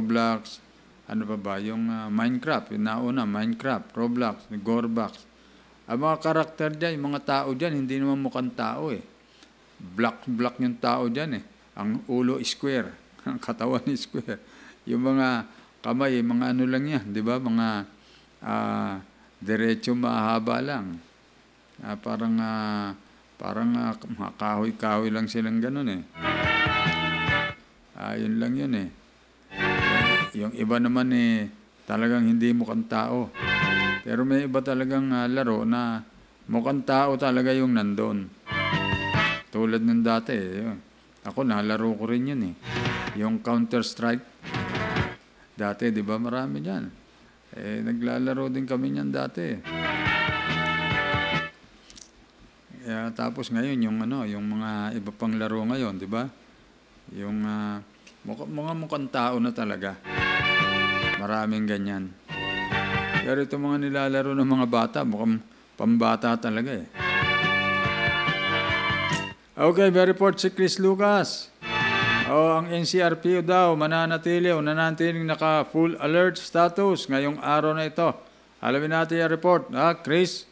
Roblox, ano pa ba, yung Minecraft, yung nauna, Minecraft, Roblox, Gorbox. Ang mga karakter dyan, yung mga tao dyan, hindi naman mukhang tao eh. Black yung tao dyan eh. Ang ulo square, ang katawan square. Yung mga kamay, mga ano lang yan, di ba? Mga diretso mahaba lang. Parang kahoy-kahoy lang silang ganun eh. Yun lang yun eh. Yung iba naman eh, talagang hindi mukhang tao. Pero may iba talagang laro na mukhang tao talaga yung nandun. Tulad ng dati eh. Ako nalaro ko rin yun eh. Yung Counter-Strike. Dati, di ba marami dyan? Naglalaro din kami niyan dati. Tapos ngayon, yung mga iba pang laro ngayon, di ba? Yung mga mukhang tao na talaga. Maraming ganyan. Pero ito mga nilalaro ng mga bata, mukhang pambata talaga eh. Okay, may report si Chris Lucas. Ang NCRPO daw nananatiling naka-full alert status ngayong araw na ito. Alamin natin yung report. Chris?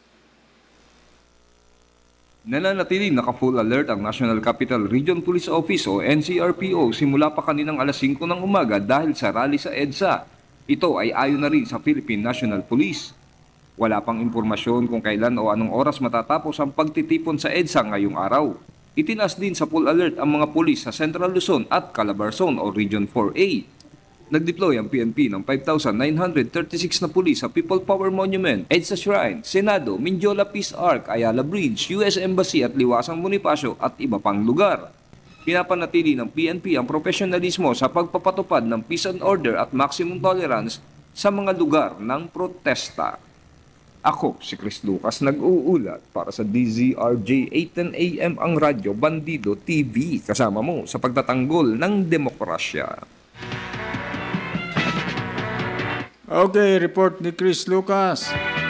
Nananatiling naka-full alert ang National Capital Region Police Office o NCRPO simula pa kaninang alas 5 ng umaga dahil sa rally sa EDSA. Ito ay ayon na rin sa Philippine National Police. Wala pang impormasyon kung kailan o anong oras matatapos ang pagtitipon sa EDSA ngayong araw. Itinaas din sa full alert ang mga pulis sa Central Luzon at Calabarzon o Region 4A. Nag-deploy ang PNP ng 5,936 na pulis sa People Power Monument, EDSA Shrine, Senado, Mindiola Peace Arc, Ayala Bridge, US Embassy at Liwasang Bonifacio at iba pang lugar. Pinapanatili ng PNP ang profesionalismo sa pagpapatupad ng peace and order at maximum tolerance sa mga lugar ng protesta. Ako, si Chris Lucas, nag-uulat para sa DZRJ 810 AM ang Radyo Bandido TV, kasama mo sa pagtatanggol ng demokrasya. Okay, report ni Chris Lucas.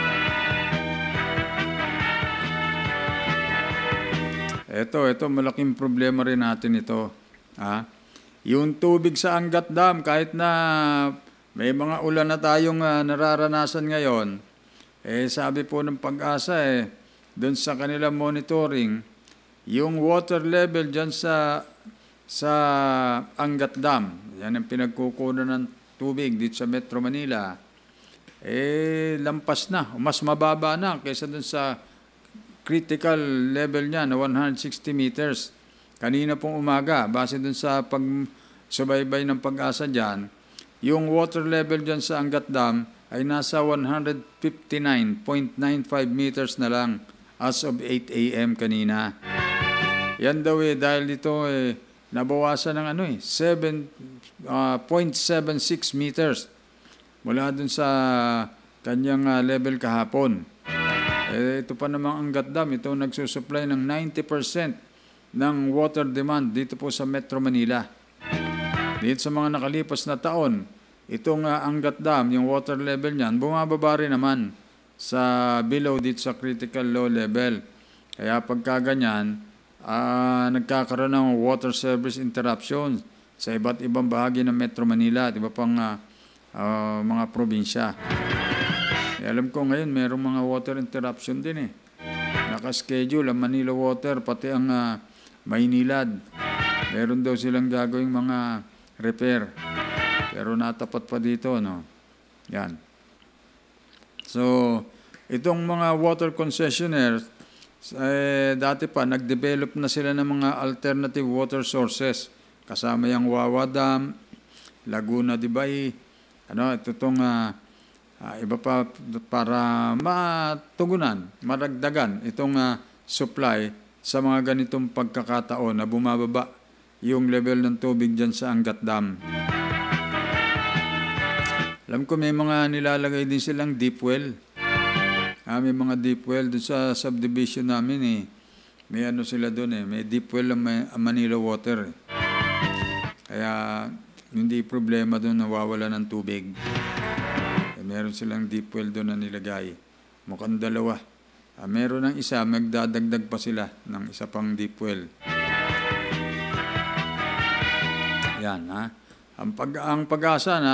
Ito, malaking problema rin natin ito. Yung tubig sa Angat Dam, kahit na may mga ulan na tayong nararanasan ngayon, sabi po ng Pag-asa doon sa kanilang monitoring, yung water level dyan sa Angat Dam, yan ang pinagkukunan ng tubig dito sa Metro Manila, lampas na, mas mababa na kaysa doon sa critical level niya na 160 meters. Kanina pong umaga, base doon sa pagsubaybay ng Pag-asa dyan, yung water level dyan sa Angat Dam ay nasa 159.95 meters na lang as of 8 a.m. kanina. Yan daw dahil dito nabawasan ng 7.76 meters mula dun sa kanyang level kahapon. Ito pa namang Angat Dam, ito nagsusupply ng 90% ng water demand dito po sa Metro Manila. Dito sa mga nakalipas na taon, itong Angat Dam, yung water level niyan, bumababa rin naman sa below dito sa critical low level. Kaya pagka ganyan, nagkakaroon ng water service interruption sa iba't ibang bahagi ng Metro Manila at iba pang mga probinsya. Alam ko ngayon, mayroong mga water interruption din Naka-schedule ang Manila Water, pati ang Maynilad. Meron daw silang gagawing mga repair. Pero natapat pa dito, Yan. So, itong mga water concessionaires, dati pa, nag-develop na sila ng mga alternative water sources. Kasama yung Wawa Dam, Laguna de Bay, iba pa para matugunan, maragdagan itong supply sa mga ganitong pagkakataon na bumababa yung level ng tubig dyan sa Angat Dam. Alam ko may mga nilalagay din silang deep well. May mga deep well doon sa subdivision namin May sila doon may deep well ang Manila Water Kaya hindi problema doon nawawala ng tubig. Meron silang deep well doon na nilagay. Mukhang dalawa. Meron ng isa, magdadagdag pa sila ng isa pang deep well. Yan, Ang Pag-asa